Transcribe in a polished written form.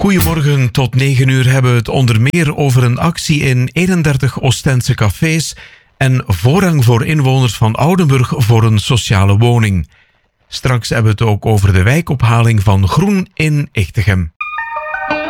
Goedemorgen, tot 9 uur hebben we het onder meer over een actie in 31 Oostense cafés en voorrang voor inwoners van Oudenburg voor een sociale woning. Straks hebben we het ook over de wijkophaling van Groen in Echtegem.